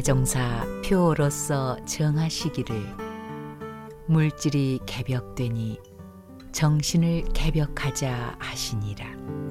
대종사 표로서 정하시기를 물질이 개벽되니 정신을 개벽하자 하시니라.